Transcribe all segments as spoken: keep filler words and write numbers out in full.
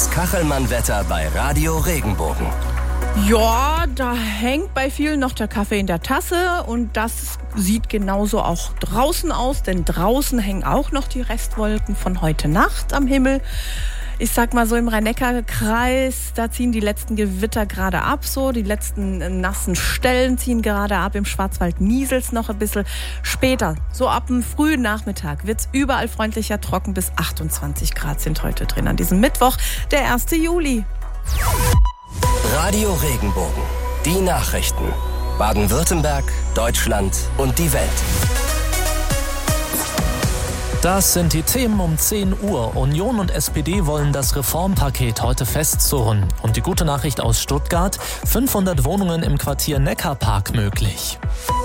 Das Kachelmann-Wetter bei Radio Regenbogen. Ja, da hängt bei vielen noch der Kaffee in der Tasse und das sieht genauso auch draußen aus, denn draußen hängen auch noch die Restwolken von heute Nacht am Himmel. Ich sag mal so im Rhein-Neckar-Kreis, da ziehen die letzten Gewitter gerade ab, so die letzten nassen Stellen ziehen gerade ab. Im Schwarzwald nieselt's noch ein bisschen. Später, so ab dem frühen Nachmittag, wird's überall freundlicher, trocken, bis achtundzwanzig Grad sind heute drin an diesem Mittwoch, der ersten Juli. Radio Regenbogen. Die Nachrichten. Baden-Württemberg, Deutschland und die Welt. Das sind die Themen um zehn Uhr. Union und S P D wollen das Reformpaket heute festzurren. Und die gute Nachricht aus Stuttgart: fünfhundert Wohnungen im Quartier Neckarpark möglich.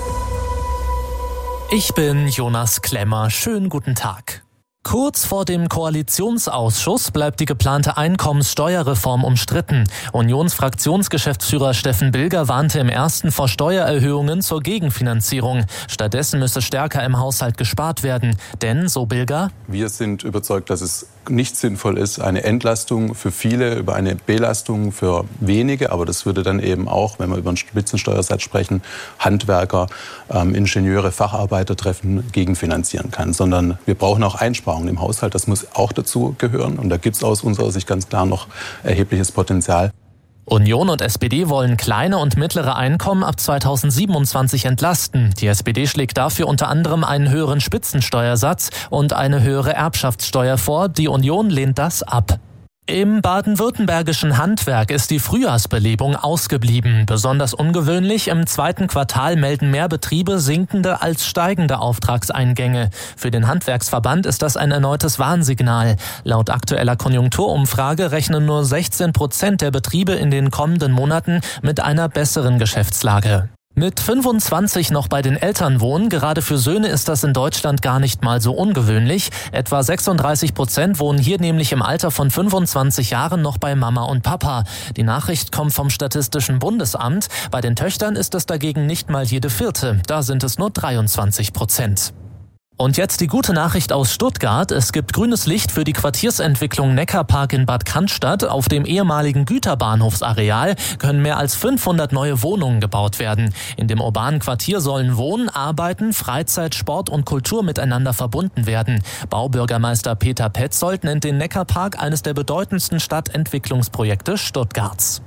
Ich bin Jonas Klemmer. Schönen guten Tag. Kurz vor dem Koalitionsausschuss bleibt die geplante Einkommenssteuerreform umstritten. Unionsfraktionsgeschäftsführer Steffen Bilger warnte im ersten vor Steuererhöhungen zur Gegenfinanzierung. Stattdessen müsse stärker im Haushalt gespart werden. Denn, so Bilger: Wir sind überzeugt, dass es nicht sinnvoll ist, eine Entlastung für viele über eine Belastung für wenige. Aber das würde dann eben auch, wenn wir über einen Spitzensteuersatz sprechen, Handwerker, ähm, Ingenieure, Facharbeiter treffen, gegenfinanzieren kann. Sondern wir brauchen auch Einsparungen im Haushalt. Das muss auch dazu gehören. Und da gibt es aus unserer Sicht ganz klar noch erhebliches Potenzial. Union und S P D wollen kleine und mittlere Einkommen ab zweitausendsiebenundzwanzig entlasten. Die S P D schlägt dafür unter anderem einen höheren Spitzensteuersatz und eine höhere Erbschaftssteuer vor. Die Union lehnt das ab. Im baden-württembergischen Handwerk ist die Frühjahrsbelebung ausgeblieben. Besonders ungewöhnlich: im zweiten Quartal melden mehr Betriebe sinkende als steigende Auftragseingänge. Für den Handwerksverband ist das ein erneutes Warnsignal. Laut aktueller Konjunkturumfrage rechnen nur sechzehn Prozent der Betriebe in den kommenden Monaten mit einer besseren Geschäftslage. Mit fünfundzwanzig noch bei den Eltern wohnen, gerade für Söhne ist das in Deutschland gar nicht mal so ungewöhnlich. Etwa sechsunddreißig Prozent wohnen hier nämlich im Alter von fünfundzwanzig Jahren noch bei Mama und Papa. Die Nachricht kommt vom Statistischen Bundesamt. Bei den Töchtern ist es dagegen nicht mal jede vierte. Da sind es nur dreiundzwanzig Prozent. Und jetzt die gute Nachricht aus Stuttgart. Es gibt grünes Licht für die Quartiersentwicklung Neckarpark in Bad Cannstatt. Auf dem ehemaligen Güterbahnhofsareal können mehr als fünfhundert neue Wohnungen gebaut werden. In dem urbanen Quartier sollen Wohnen, Arbeiten, Freizeit, Sport und Kultur miteinander verbunden werden. Baubürgermeister Peter Petzold nennt den Neckarpark eines der bedeutendsten Stadtentwicklungsprojekte Stuttgarts.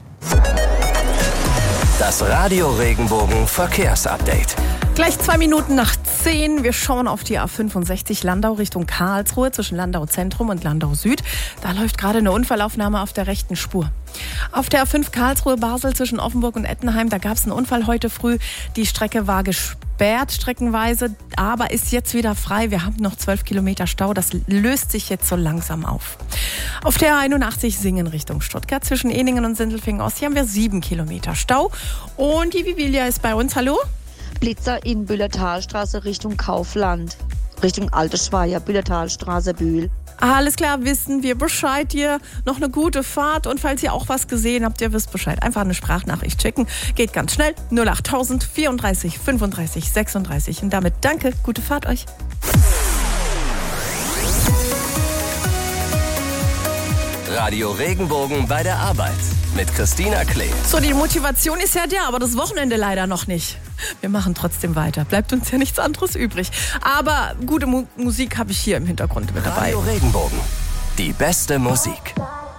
Das Radio Regenbogen Verkehrsupdate. Gleich zwei Minuten nach zehn. Wir schauen auf die A fünfundsechzig Landau Richtung Karlsruhe zwischen Landau Zentrum und Landau Süd. Da läuft gerade eine Unfallaufnahme auf der rechten Spur. Auf der A fünf Karlsruhe-Basel zwischen Offenburg und Ettenheim, da gab es einen Unfall heute früh. Die Strecke war gesperrt streckenweise, aber ist jetzt wieder frei. Wir haben noch zwölf Kilometer Stau. Das löst sich jetzt so langsam auf. Auf der A einundachtzig Singen Richtung Stuttgart zwischen Ehningen und Sindelfingen-Ost, hier haben wir sieben Kilometer Stau. Und die Vivilia ist bei uns. Hallo? Blitzer in Büllertalstraße Richtung Kaufland. Richtung Alte Schweier, Büllertalstraße, Bühl. Alles klar, wissen wir Bescheid. Ihr noch eine gute Fahrt. Und falls ihr auch was gesehen habt, ihr wisst Bescheid. Einfach eine Sprachnachricht schicken. Geht ganz schnell. null achttausend vierunddreißig fünfunddreißig sechsunddreißig. Und damit danke, gute Fahrt euch. Radio Regenbogen bei der Arbeit mit Christina Klee. So, die Motivation ist ja da, aber das Wochenende leider noch nicht. Wir machen trotzdem weiter. Bleibt uns ja nichts anderes übrig. Aber gute Mu- Musik habe ich hier im Hintergrund mit dabei. Radio Regenbogen. Die beste Musik.